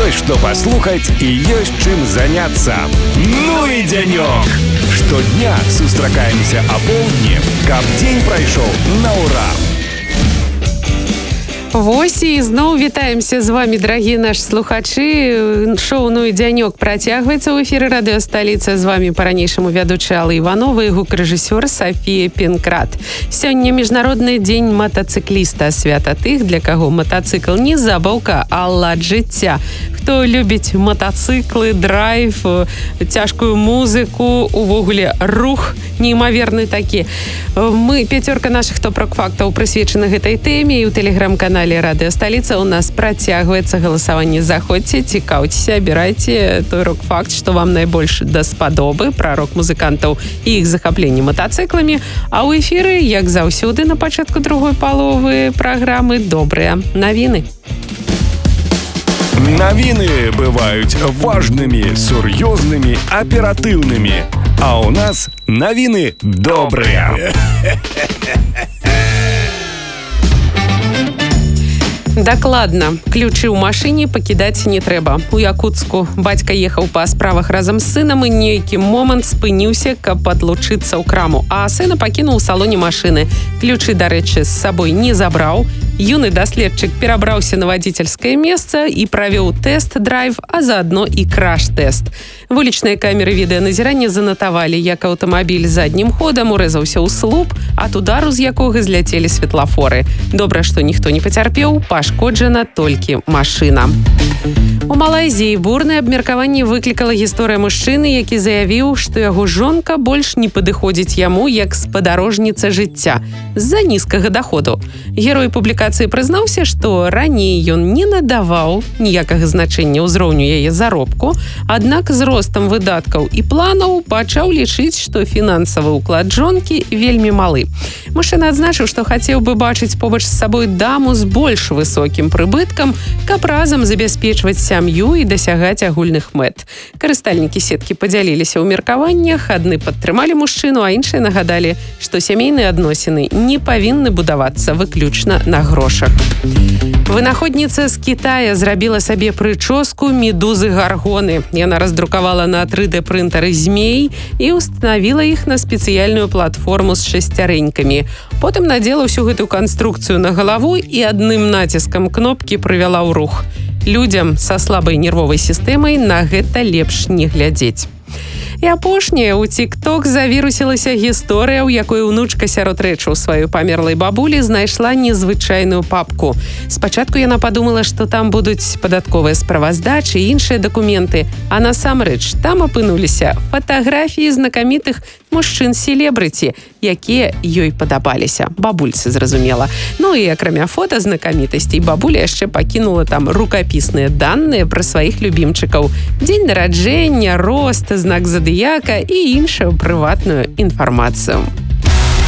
Ёсць што паслухаць і ёсць чым заняцца. Ну і дзянёк! Штодня сустракаемся апоўдні, каб дзень прайшоў на ўра. Вось і зноў вітаемся з вами, дарагія нашы слухачы. Шоу «Ну і дзянёк» працягваецца ў эфіры радыёсталіца. З вами па-ранейшаму вядучая Алла Іванова і гукарэжысёр Сафія Пенкрат. Сёння міжнародны дзень матацыкліста. Свята тых, для каго матацыкл не забаўка, а лад жыцця. Хто любіць матацыклы, драйв, цяжкую музыку, увогуле рух неймаверны такі. Мы, пяцёрка нашых топ-рок-фактаў, прысвечаны гэтай тэме, і ў тэлеграм-канале «Радыёсталіца» у нас працягваецца галасаванне. Заходзьце, цікаўцеся, абірайце той рок-факт, што вам найбольш даспадобы, пра рок-музыкантаў і іх захапленне матацыкламі. А ў эфіры, як заўсёды, на пачатку другой паловы праграмы добрыя навіны. Навіны бываюць важнымі, сур'ёзнымі, аператыўнымі. А ў нас навіны добрыя. Дакладна, ключы ў машыне пакідаць не трэба. У Якуцку бацька ехаў па справах разам з сынам і нейкі момант спыніўся, каб адлучыцца ў краму. А сына пакінуў у салоне машыны. Ключы, дарэчы, з сабой не забраў. Юны даследчык перабраўся на вадзіцельскае месца і правёў тэст-драйв, а заадно і краш-тэст. Вулічныя камеры відэаназірання занатавалі, як аўтамабіль заднім ходам урэзаўся ў слуп, ад удару з якога зляцелі светлафоры. Добра, што ніхто не пацярпеў, пашкоджана толькі машына. У Малайзіі бурнае абмеркаванне выклікала гісторыя мужчыны, які заявіў, што яго жонка больш не падыходзіць яму як спадарожніца жыцця з-за нізкага даходу. Герой публікацыі прызнаўся, што раней ён не надаваў ніякага значэння ўзроўню яе заробку, аднак з ростам выдаткаў і планаў пачаў лічыць, што фінансавы ўклад жонкі вельмі малы. Мужчына адзначыў, што хацеў бы бачыць побач з сабой даму з больш высокім прыбыткам, каб разам забяспечваць сям'ю і дасягаць агульных мэт. Карыстальнікі сеткі падзяліліся ў меркаваннях, адны падтрымалі мужчыну, а іншыя нагадалі, што сямейныя адносіны не павінны будавацца выключна на грошах. Вынаходніца з Кітая зрабіла сабе прычоску медузы-гаргоны. Яна раздрукавала на 3D-прынтары змей і устанавіла іх на спецыяльную платформу з шасцярэнькамі. Потым надзела ўсю гэту канструкцыю на галаву і адным націскам кнопкі прывяла ў рух. Людзям са слабай нервовай сістэмай на гэта лепш не глядзець. І апошняе, у TikTok завірусілася гісторыя, у якой унучка сярод рэчаў сваёй памерлай бабулі знайшла незвычайную папку. Спачатку яна падумала, што там будуць падатковыя справаздачы і іншыя дакументы, а насамрэч там апынуліся фатаграфіі знакамітых мужчын-селебрыці, якія ёй падабаліся. Бабульцы, зразумела. Ну і акрамя фота знакамітасцей, бабуля яшчэ пакінула там рукапісныя даныя пра сваіх любімчыкаў. Дзень нараджэння, рост, знак задыяка і іншую прыватную інфармацыю.